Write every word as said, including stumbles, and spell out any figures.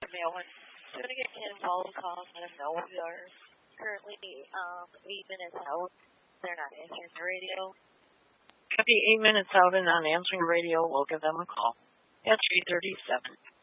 mailman. So I'm going to get ten phone calls, let them know we are currently um, eight minutes out. They're not answering the radio. Could be eight minutes out and not answering the radio. We'll give them a call at three thirty-seven.